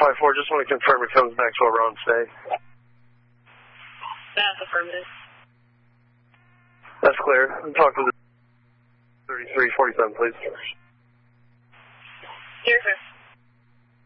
454, just want to confirm it comes back to a round stay. That's affirmative. That's clear. Talk to the 3347, please. Here, sir.